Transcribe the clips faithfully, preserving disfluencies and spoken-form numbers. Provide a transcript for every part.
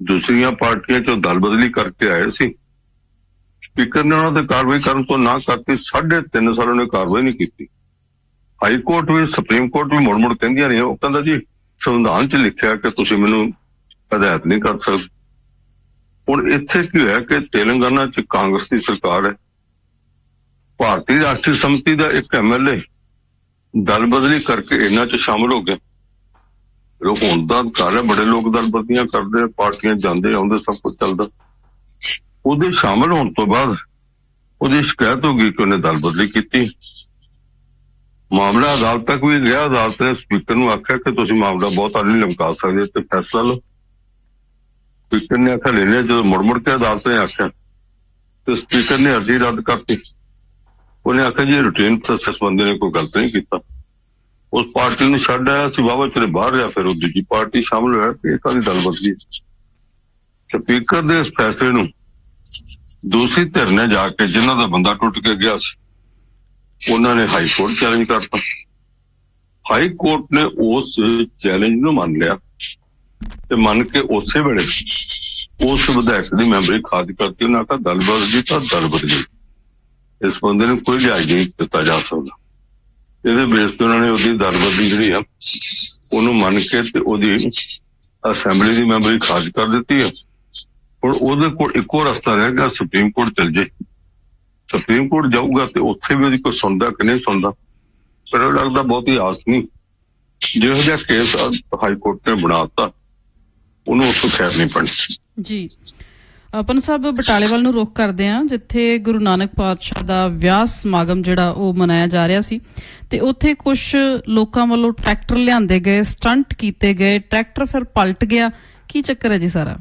दूसरियां पार्टियां चो दल बदली करके आए सी। स्पीकर ने उन्होंने कार्रवाई करने तो ना करती, साढ़े तीन साल उन्हें कार्रवाई नहीं की। हाई कोर्ट भी सुप्रीम कोर्ट भी मुड़ मुड़ कहंदियां रही, कहता जी संविधान च लिखा कि तुसीं मैनूं हदायत नहीं कर सकते। हुण इत्थे की होया कि तेलंगाना च कांग्रेस की सरकार है, भारतीय राष्ट्रीय समिति का एक एम एल ए दल बदली करके इन्हां च शामिल हो गए। लोग हुण दा अधिकार है, बड़े लोग दल बदलियां करते, पार्टियां जांदे आउंदे, सब कुछ चलदा। ਉਹਦੇ शामिल होने तो बाद ਉਹਦੀ शिकायत हो गई कि उन्हें दल बदली की। मामला अदालत तक भी गया। अदालत ने स्पीकर ਨੂੰ आख्या कि तुसीं मामला बहुत नहीं लमका सकते तो फैसला लो। स्पीकर ने आख्या लेने, जो मुड़ मुड़ के अदालत ने आख्या तो स्पीकर ने अर्जी रद्द करती। उन्हें आख्या जी रूटीन प्रोसेस बंदे ने कोई गलत नहीं किया। उस पार्टी ने छड्ड आया सी, वाहवा चले बाहर रहा, फिर दूजी पार्टी शामिल होया कि एक आधी दल बदली। स्पीकर के इस फैसले नूं दूसरी धिर ने जाके जिन्हां दा बंदा टुट के गया सी, उन्होंने हाई कोर्ट चैलेंज करता। हाई कोर्ट ने उस चैलेंज नूं मान लिया ते मन के उस वेले उस विधायक की मैंबरी खारिज करती। उन्हें आखा दल बदली तो दल बदली, इस बंदे नूं कोई लिहाज नहीं दिता जा सकता। इहदे बेस ते उन्होंने उसकी दल बदली जिहड़ी है उन्होंने मन के ते उहदी असैंबली की मैंबरी खारिज कर दी है। हुण उहदे कोल इक्को रस्ता रह गया, सुप्रीम कोर्ट चल जाए। सुप्रीम कोर्ट जाऊगा तो उत्थे भी कोई सुनता कि नहीं सुनता, पर लगता बहुत ही आस नहीं। जिहो जिहा केस हाई कोर्ट ने बनाता उन्होंने उसको खैर नहीं पड़नी जी। अपन साहब बटाले वाल नूं रुख करदे हां, जिथे गुरु नानक पातशाह दा विआह समागम जिहड़ा ओह मनाया जा रहा सी ते उत्थे कुछ लोकां वल्लों ट्रैक्टर लिआंदे गए, स्टंट कीते गए, ट्रैक्टर फिर पलट गया। की चक्कर है जी सारा?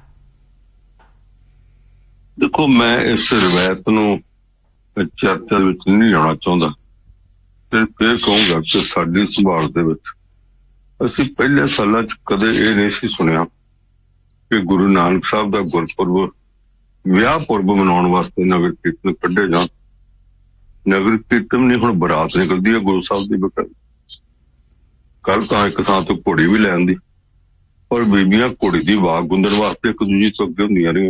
देखो, मैं इस रिवायत नूं चर्चा विच नहीं आना चाहता। फिर फिर कहूंगा कि साडी संभाल दे विच असीं पहले सालां च कदे ये नहीं सी सुनिया कि गुरु नानक साहब का गुरपुरब विआह पुरब मनाउण वास्ते नगर कीर्तन कढे जाण। नगर कीर्तन नहीं, हुण बरात निकलदी है गुरु साहब दी बकायदा। कल तां एक थां तो घोड़ी भी लैण दी, और बीबियां घोड़ी दी वाग गुंदण वास्ते एक दूजी तो अगे हुंदियां रहियां।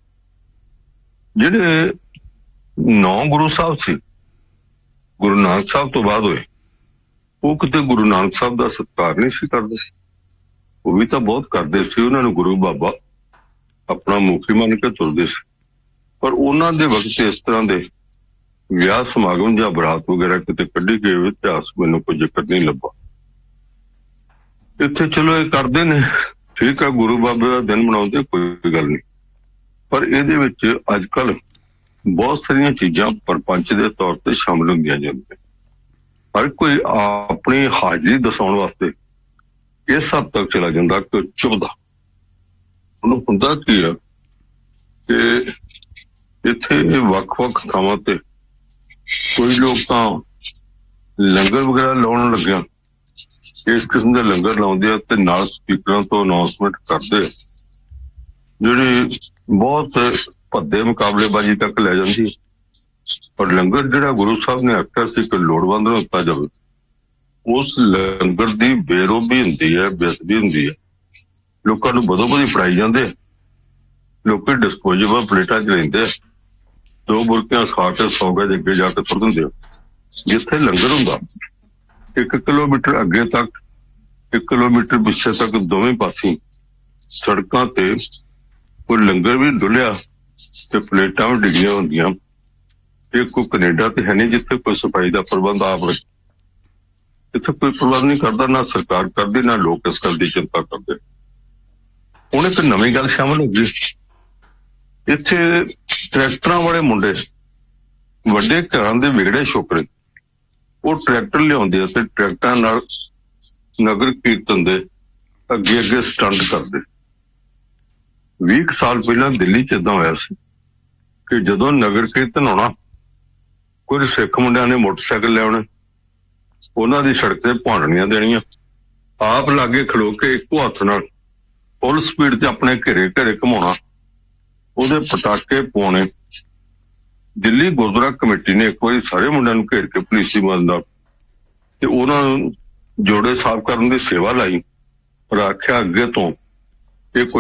जिहड़े नौ गुरु साहब से गुरु नानक साहब तो बाद होए, वो किते गुरु नानक साहब का सत्कार नहीं सी करदे। वो भी तो बहुत करते सी, उन्होंने गुरु बाबा अपना मुखी मन के तुरदे सी। पर उन्होंने दे वक्त इस तरह के विआह समागम या बरात वगैरह किते कढ़ी गए इतिहास मैनूं कोई जिक्र नहीं लभा। इत्थे चलो ये करते ने, ठीक है, गुरु बाबे का दिन मनाउंदे, कोई गल नहीं। पर इहदे विच अजकल बहुत सारिया चीजां परपंच के तौर पर शामिल होंदियां जांदियां। हर कोई अपनी हाजरी दसाउण वास्ते इस हद तक चला जाता कि चुभदा। उन्होंने हुंदा की है कि इत्थे वख-वख थावां ते कोई लोग तां लंगर वगैरह लाउण लग्या, इस किस्म के लंगर लाउंदे ते नाल स्पीकरां तो अनाउंसमेंट करदे, जिहड़ी बहुत भद्दे मुकाबलेबाजी तक लै जांदी। पर लंगर जिहड़ा गुरु साहब ने आख्या सी कि लोड़वंद नूं दित्ता जावे, उस लंगर की बेरोबी हुंदी है, बेअदबी हुंदी है। लोकां नूं बदो बदी फड़ाई जांदे, लोग डिस्पोजेबल प्लेटां च लैंदे, दो बुरकियां खा के सौ गज अगे जाके सुट दिंदे। जिथे लंगर हुंदा एक किलोमीटर अगे तक, एक किलोमीटर पिछे तक दोवें पासे सड़कां ते कोई लंगर भी डुलिया ते प्लेटां भी डिगियां हुंदियां। ये कोई कनेडा ते है नहीं जिथे कोई सफाई का प्रबंध आप रखे। इत्थे कोई प्रबंध नहीं करता, ना सरकार करती, ना लोग इस गल की चिंता करते। हुण एक नवी गल शामिल हो गई, इत्थे ट्रैक्टरां वाले मुंडे वड्डे घरां दे विगड़े छोकरे वो ट्रैक्टर लियाउंदे ते ट्रैक्टरां नाल नगर कीर्तन दे अगे अगे स्टंट करदे। बीस साल पहला दिल्ली च इदां होया सी कि जदों नगर कीर्तन होना, कुछ सिख मुंडियां ने मोटरसाइकिल लियाउणे, उन्हां दी सड़क ते भाणड़ियां देणियां, आप लागे खड़ो के इक्को हत्थ नाल फुल स्पीड ते अपने घेरे घेरे घुमाउणा, उहदे पटाके पाउणे। दिल्ली गुरुद्वारा कमेटी ने एक बार सारे मुंडियां नूं घेर के पुलिस दी मदद नाल ते उहनां नूं जोड़े साफ करन दी सेवा लाई और आख्या अगे तो